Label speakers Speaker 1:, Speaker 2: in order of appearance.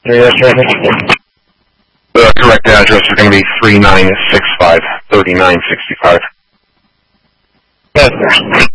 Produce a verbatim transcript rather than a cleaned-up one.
Speaker 1: Area traffic?
Speaker 2: The correct address is going to be three nine six five, thirty-nine sixty-five.
Speaker 1: Yes, sir.